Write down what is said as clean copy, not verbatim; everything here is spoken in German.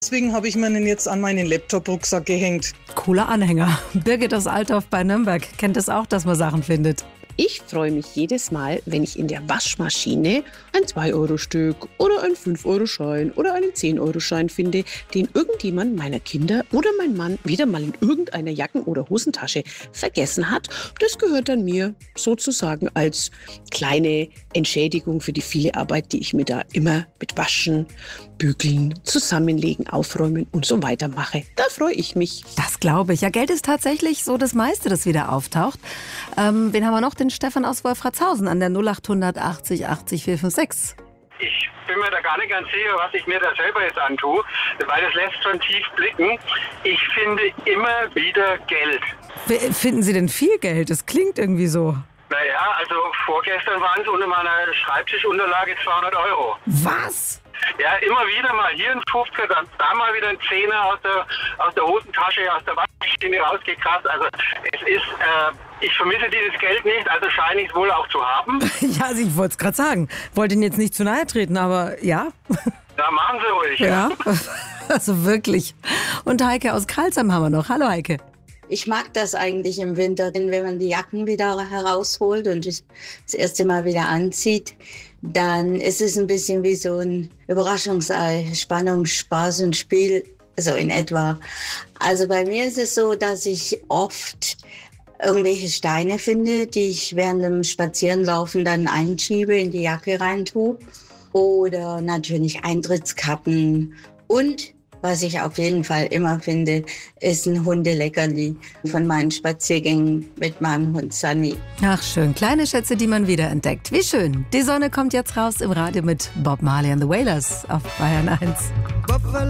Deswegen habe ich mir den jetzt an meinen Laptop-Rucksack gehängt. Cooler Anhänger. Birgit aus Altdorf bei Nürnberg kennt es auch, dass man Sachen findet. Ich freue mich jedes Mal, wenn ich in der Waschmaschine ein 2-Euro-Stück oder einen 5-Euro-Schein oder einen 10-Euro-Schein finde, den irgendjemand meiner Kinder oder mein Mann wieder mal in irgendeiner Jacken- oder Hosentasche vergessen hat. Das gehört dann mir sozusagen als kleine Entschädigung für die viele Arbeit, die ich mir da immer mit Waschen, Bügeln, Zusammenlegen, Aufräumen und so weiter mache. Da freue ich mich. Das glaube ich. Ja, Geld ist tatsächlich so das meiste, das wieder auftaucht. Wen haben wir noch? Den Stefan aus Wolfratshausen an der 0800 80 80 456. Ich bin mir da gar nicht ganz sicher, was ich mir da selber jetzt antue, weil das lässt schon tief blicken. Ich finde immer wieder Geld. Finden Sie denn viel Geld? Das klingt irgendwie so. Naja, also vorgestern waren es unter meiner Schreibtischunterlage 200 Euro. Was? Ja, immer wieder mal hier ein 50er, dann da mal wieder ein 10er aus der Hosentasche, aus der Waschmaschine rausgekratzt. Also es ist, ich vermisse dieses Geld nicht, also scheine ich es wohl auch zu haben. Ja, also ich wollte es gerade sagen. Wollte Ihnen jetzt nicht zu nahe treten, aber ja. Da machen Sie ruhig. Ja, also wirklich. Und Heike aus Kralsheim haben wir noch. Hallo Heike. Ich mag das eigentlich im Winter, denn wenn man die Jacken wieder herausholt und das erste Mal wieder anzieht, dann ist es ein bisschen wie so ein Überraschungsei, Spannung, Spaß und Spiel, so in etwa. Also bei mir ist es so, dass ich oft irgendwelche Steine finde, die ich während dem Spazierenlaufen dann einschiebe, in die Jacke reintue. Oder natürlich Eintrittskarten und was ich auf jeden Fall immer finde, ist ein Hundeleckerli von meinen Spaziergängen mit meinem Hund Sunny. Ach schön, kleine Schätze, die man wiederentdeckt. Wie schön. Die Sonne kommt jetzt raus im Radio mit Bob Marley and the Wailers auf Bayern 1.